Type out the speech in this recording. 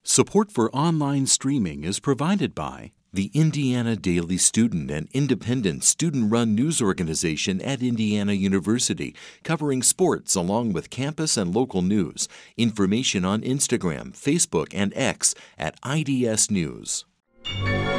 Support for online streaming is provided by the Indiana Daily Student, an independent student-run news organization at Indiana University, covering sports along with campus and local news. Information on Instagram, Facebook, and X at IDS News.